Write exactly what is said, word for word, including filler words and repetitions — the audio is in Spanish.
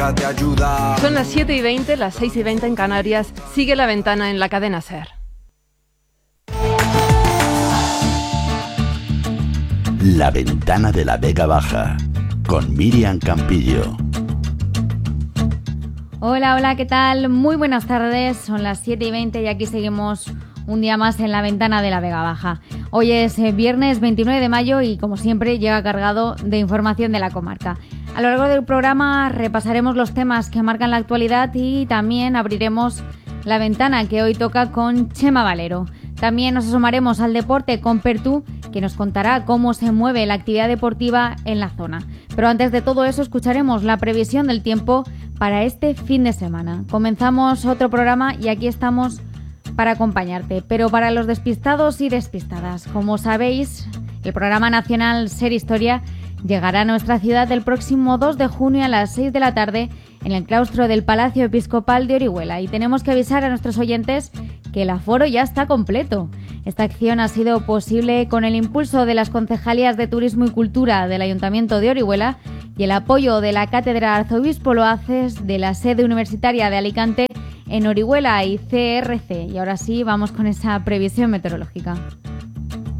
Son las siete y veinte, las seis y veinte en Canarias. Sigue La Ventana en la cadena SER. La Ventana de la Vega Baja, con Miriam Campillo. Hola, hola, ¿qué tal? Muy buenas tardes, son las siete y veinte y aquí seguimos un día más en La Ventana de la Vega Baja. Hoy es viernes veintinueve de mayo y, como siempre, llega cargado de información de la comarca. A lo largo del programa repasaremos los temas que marcan la actualidad y también abriremos la ventana que hoy toca con Chema Valero. También nos asomaremos al deporte con Pertú, que nos contará cómo se mueve la actividad deportiva en la zona. Pero antes de todo eso escucharemos la previsión del tiempo para este fin de semana. Comenzamos otro programa y aquí estamos para acompañarte, pero para los despistados y despistadas. Como sabéis, el programa nacional SER Historia llegará a nuestra ciudad el próximo dos de junio a las seis de la tarde en el claustro del Palacio Episcopal de Orihuela, y tenemos que avisar a nuestros oyentes que el aforo ya está completo. Esta acción ha sido posible con el impulso de las concejalías de Turismo y Cultura del Ayuntamiento de Orihuela y el apoyo de la Cátedra Arzobispo Loaces de la sede universitaria de Alicante en Orihuela y C R C. Y ahora sí, vamos con esa previsión meteorológica.